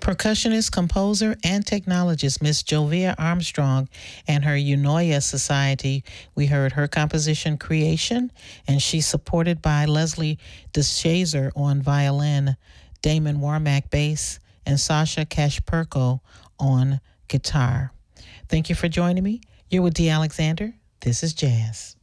Percussionist, composer, and technologist Miss Jovia Armstrong and her Unoya Society. We heard her composition Creation, and she's supported by Leslie DeShazer on violin, Damon Warmack bass, and Sasha Kashperko on guitar. Thank you for joining me. You're with Dee Alexander. This is Jazz.